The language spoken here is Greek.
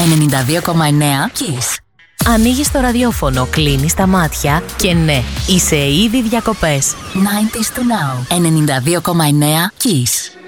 92,9 Kiss. Ανοίγεις το ραδιόφωνο, κλείνεις τα μάτια και ναι, είσαι ήδη διακοπές. 90s to now. 92,9 Kiss.